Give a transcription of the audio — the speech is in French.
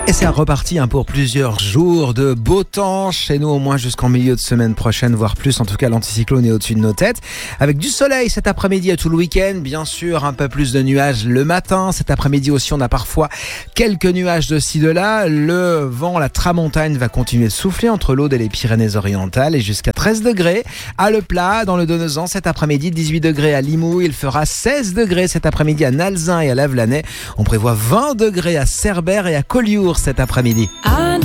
Et c'est reparti pour plusieurs jours de beau temps chez nous, au moins jusqu'en milieu de semaine prochaine, voire plus. En tout cas, l'anticyclone est au-dessus de nos têtes. Avec du soleil cet après-midi et tout le week-end. Bien sûr, un peu plus de nuages le matin. Cet après-midi aussi, on a parfois quelques nuages de ci, de là. Le vent, la tramontagne va continuer de souffler entre l'Aude et les Pyrénées-Orientales et jusqu'à 13 degrés à Le Plat, dans le Donezan. Cet après-midi, 18 degrés à Limoux. Il fera 16 degrés cet après-midi à Nalzin et à Lavelanet. On prévoit 20 degrés à Cerbère et à Collioure cet après-midi.